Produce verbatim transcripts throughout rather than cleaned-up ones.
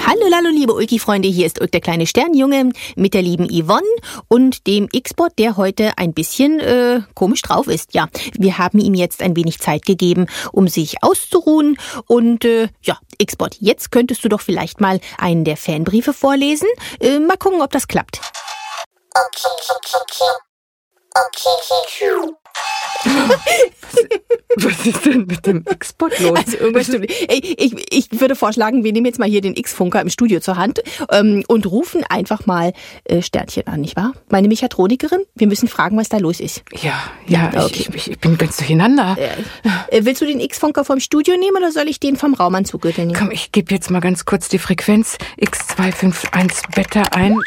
Hallo, hallo, liebe Ulki-Freunde, hier ist Ulk, der kleine Sternjunge, mit der lieben Yvonne und dem X-Bot, der heute ein bisschen äh, komisch drauf ist. Ja, wir haben ihm jetzt ein wenig Zeit gegeben, um sich auszuruhen. Und äh, ja, X-Bot, jetzt könntest du doch vielleicht mal einen der Fanbriefe vorlesen. Äh, mal gucken, ob das klappt. Okay, okay, okay. Okay, okay. Was ist denn mit dem X-Bot los? Also irgendwas stimmt. Ey, ich, ich würde vorschlagen, wir nehmen jetzt mal hier den X-Funker im Studio zur Hand ähm, und rufen einfach mal äh, Sternchen an, nicht wahr? Meine Mechatronikerin, wir müssen fragen, was da los ist. Ja, ja, Ja, okay. ich, ich, ich bin ganz durcheinander. Äh, willst du den X-Funker vom Studio nehmen oder soll ich den vom Raumanzuggürtel nehmen? Komm, ich gebe jetzt mal ganz kurz die Frequenz X zwei fünf eins Beta ein.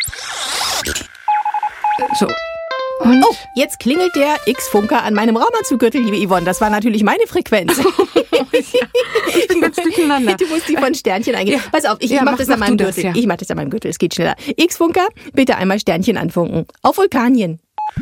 So. Und? Oh, jetzt klingelt der X-Funker an meinem Raumanzuggürtel, liebe Yvonne. Das war natürlich meine Frequenz. Ich bin ganz durcheinander. Du musst die von Sternchen eingeben. Ja. Pass auf, ich, Ja, ich mach mach- das an mach meinem du das, Gürtel. ja. Ich mach das an meinem Gürtel, es geht schneller. X-Funker, bitte einmal Sternchen anfunken. Auf Vulkanien.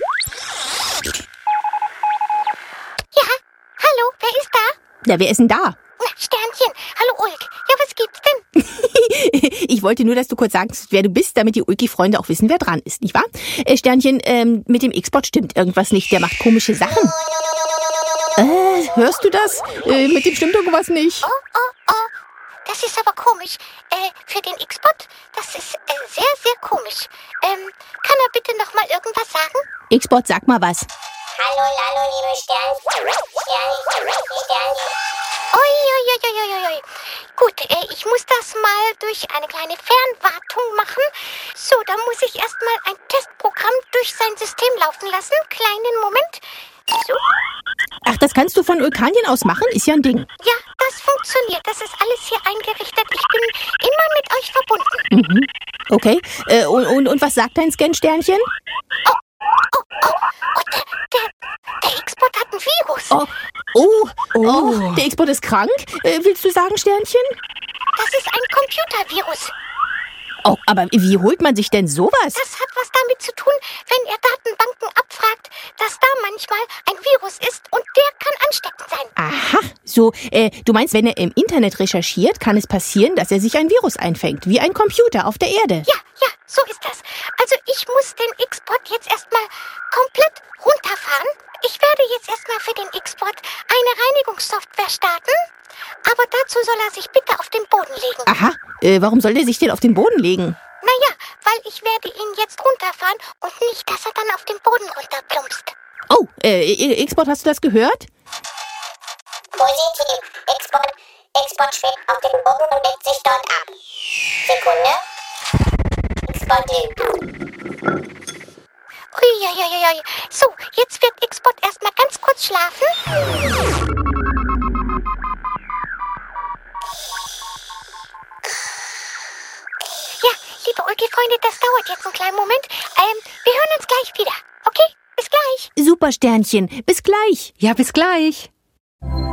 Ja, hallo, wer ist da? Ja, wer ist denn da? Na, Sternchen. Hallo, Ulk. Ja, was gibt's denn? Ich wollte nur, dass du kurz sagst, wer du bist, damit die Ulki-Freunde auch wissen, wer dran ist, nicht wahr? Äh, Sternchen, ähm, mit dem X-Bot stimmt irgendwas nicht. Der macht komische Sachen. Äh, hörst du das? Äh, mit dem stimmt irgendwas nicht. Oh, oh, oh. Das ist aber komisch. Äh, für den X-Bot, das ist äh, sehr, sehr komisch. Ähm, kann er bitte noch mal irgendwas sagen? X-Bot, sag mal was. Hallo, hallo, liebe Sternchen. Sternchen, Sternchen. Ui, ui, ui, ui, ui, ui. Gut, äh, ich muss das mal durch eine kleine Fernwartung machen. So, da muss ich erstmal ein Testprogramm durch sein System laufen lassen. Kleinen Moment. So, Ach, das kannst du von Vulkanien aus machen? Ist ja ein Ding. ja, das funktioniert. Das ist alles hier eingerichtet. Ich bin immer mit euch verbunden. Mhm. Okay. Äh, und, und, und was sagt dein Scan-Sternchen? Oh, der, der, der X-Bot hat ein Virus. Oh, oh, Oh. oh, der X-Bot ist krank? Äh, willst du sagen, Sternchen? Das ist ein Computervirus. Oh, aber wie holt man sich denn sowas? Das hat was damit zu tun, wenn er Datenbanken abfragt, dass da manchmal ein Virus ist und der kann ansteckend sein. Aha, so, äh, du meinst, wenn er im Internet recherchiert, kann es passieren, dass er sich ein Virus einfängt, wie ein Computer auf der Erde. Ja, ja, so ist das. Also ich muss den X-Bot jetzt erstmal komplett runterfahren. Ich werde jetzt erstmal für den X-Bot eine Reinigungssoftware starten. Aber dazu soll er sich bitte auf den Boden legen. Aha, äh, warum soll der sich denn auf den Boden legen? Naja, weil ich werde ihn jetzt runterfahren und nicht, dass er dann auf den Boden runterplumpst. Oh, äh, X-Bot, hast du das gehört? Positiv. Export, Export schwebt auf den Boden und legt sich dort ab. Sekunde. Export lebt. Uiuiuiui. So, jetzt wird X-Bot erstmal ganz kurz schlafen. Ja, liebe Ulki-Freunde, das dauert jetzt einen kleinen Moment. Ähm, wir hören uns gleich wieder. Okay? Bis gleich. Super, Sternchen, bis gleich. Ja, bis gleich.